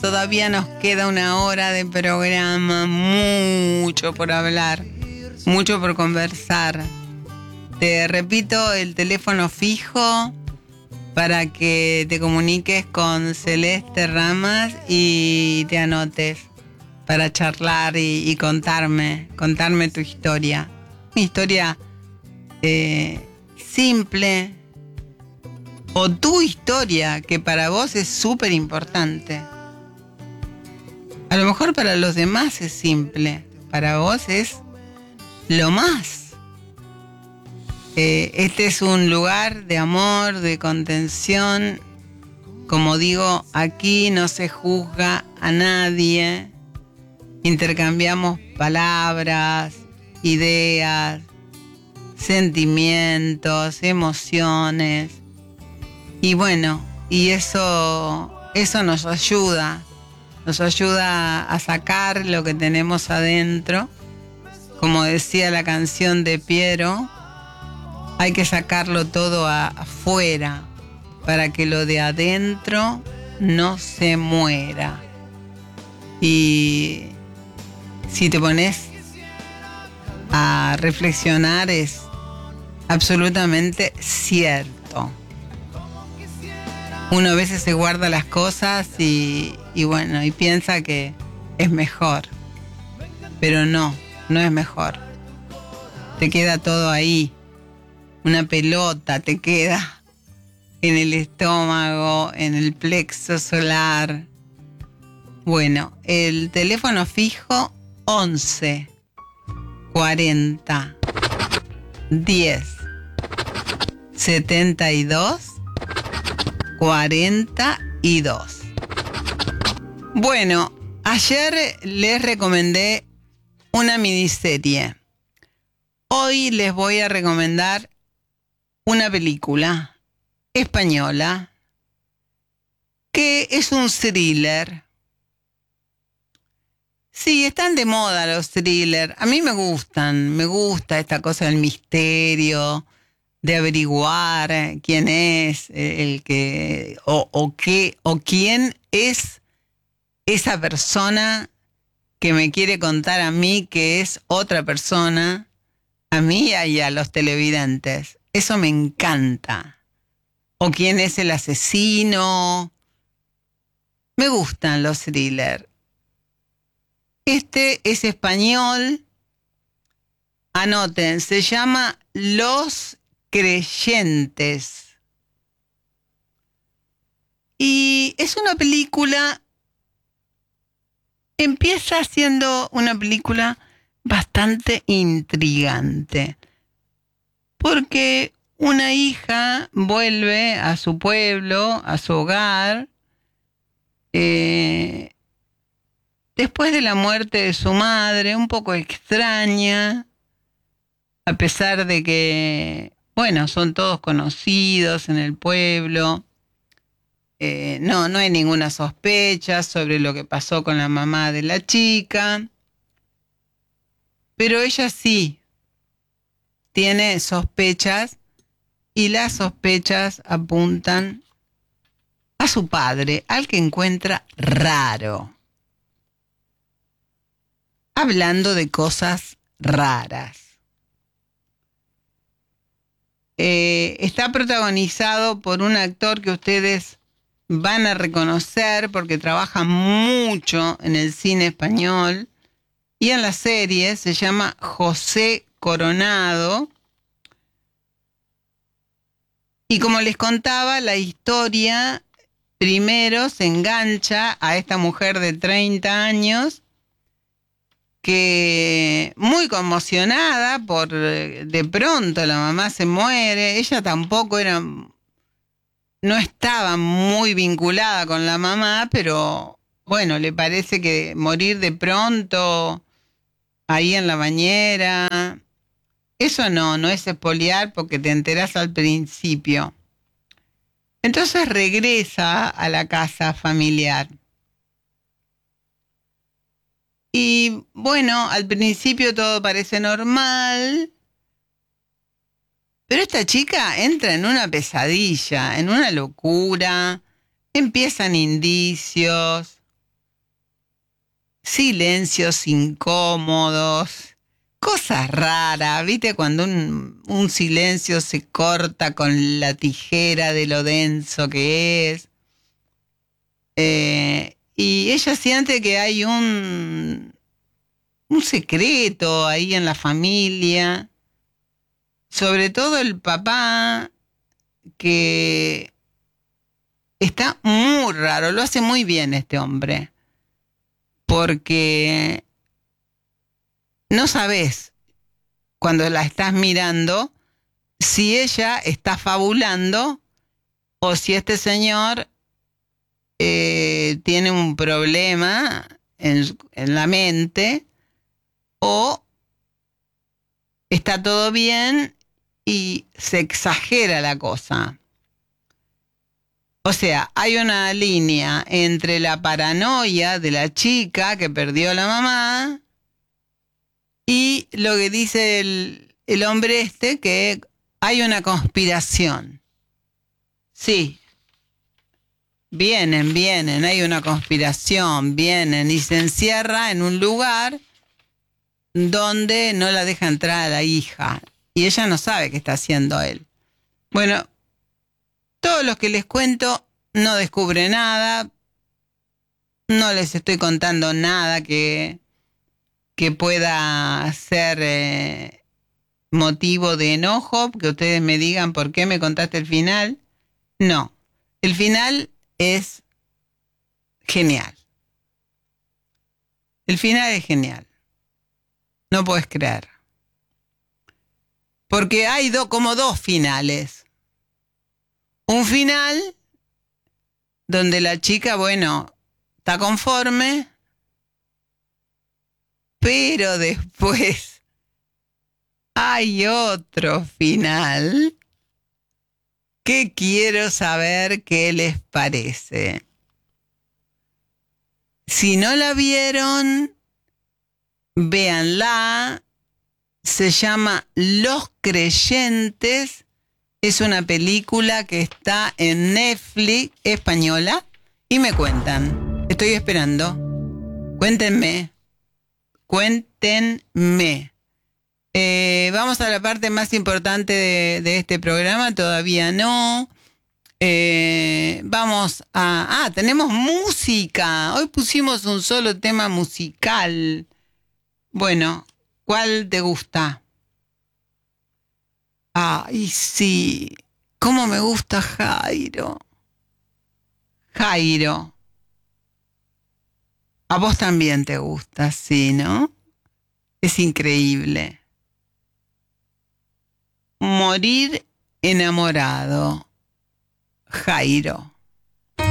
todavía nos queda 1 hora de programa, mucho por hablar, mucho por conversar. Te repito el teléfono fijo para que te comuniques con Celeste Ramas y te anotes para charlar y contarme tu historia. Una historia simple, o tu historia que para vos es súper importante. A lo mejor para los demás es simple, para vos es lo más. Este es un lugar de amor, de contención. Como digo, aquí no se juzga a nadie. Intercambiamos palabras, ideas, sentimientos, emociones. Y bueno, y eso nos ayuda a sacar lo que tenemos adentro. Como decía la canción de Piero, hay que sacarlo todo afuera para que lo de adentro no se muera. Y si te pones a reflexionar, es absolutamente cierto. Uno a veces se guarda las cosas y bueno, y piensa que es mejor. Pero no es mejor. Te queda todo ahí. Una pelota te queda en el estómago, en el plexo solar. Bueno, el teléfono fijo 11 40 10 72 42. Bueno, ayer les recomendé una miniserie. Hoy les voy a recomendar una película española que es un thriller. Sí, están de moda los thrillers. A mí me gusta esta cosa del misterio, de averiguar quién es el que o qué o quién es esa persona que me quiere contar a mí que es otra persona, a mí y a los televidentes. Eso me encanta. O quién es el asesino. Me gustan los thrillers. Este es español. Anoten, se llama Los Creyentes. Y es una película, empieza siendo una película bastante intrigante. Porque una hija vuelve a su pueblo, a su hogar, después de la muerte de su madre, un poco extraña, a pesar de que, bueno, son todos conocidos en el pueblo. No hay ninguna sospecha sobre lo que pasó con la mamá de la chica, pero ella sí tiene sospechas y las sospechas apuntan a su padre, al que encuentra raro, hablando de cosas raras. Está protagonizado por un actor que ustedes van a reconocer porque trabaja mucho en el cine español y en la serie. Se llama José Coronado. Y como les contaba, la historia primero se engancha a esta mujer de 30 años que, muy conmocionada por de pronto la mamá se muere. Ella tampoco no estaba muy vinculada con la mamá, pero bueno, le parece que morir de pronto ahí en la bañera, eso no es espoliar porque te enterás al principio. Entonces regresa a la casa familiar. Y bueno, al principio todo parece normal, pero esta chica entra en una pesadilla, en una locura, empiezan indicios. silencios incómodos, cosas raras, ¿viste? Cuando un silencio se corta con la tijera de lo denso que es. Y ella siente que hay un secreto ahí en la familia, sobre todo el papá, que está muy raro, lo hace muy bien este hombre, porque no sabes cuando la estás mirando si ella está fabulando o si este señor tiene un problema en la mente o está todo bien y se exagera la cosa. O sea, hay una línea entre la paranoia de la chica que perdió a la mamá y lo que dice el hombre este, que hay una conspiración. Sí, vienen, hay una conspiración, vienen y se encierra en un lugar donde no la deja entrar a la hija y ella no sabe qué está haciendo él. Bueno, todos los que les cuento no descubren nada, no les estoy contando nada que pueda ser motivo de enojo, que ustedes me digan por qué me contaste el final. No, el final es genial. El final es genial. No puedes creer. Porque hay como dos finales. Un final donde la chica, bueno, está conforme, pero después hay otro final que quiero saber qué les parece. Si no la vieron, véanla. Se llama Los Creyentes. Es una película que está en Netflix española y me cuentan. Estoy esperando. Cuéntenme. Vamos a la parte más importante de este programa. Todavía no. Vamos a... tenemos música. Hoy pusimos un solo tema musical. Bueno, ¿cuál te gusta? Ay, sí. ¿Cómo me gusta Jairo? Jairo. A vos también te gusta, sí, ¿no? Es increíble. Morir enamorado. Jairo.